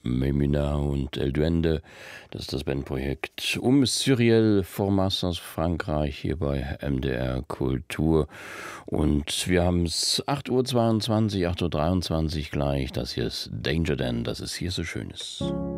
Memina und El Duende. Das ist das Bandprojekt Suriel Formas aus Frankreich hier bei MDR Kultur. Und wir haben es 8:22 Uhr, 8:23 Uhr gleich. Das hier ist Danger Dan, dass es hier so schön ist.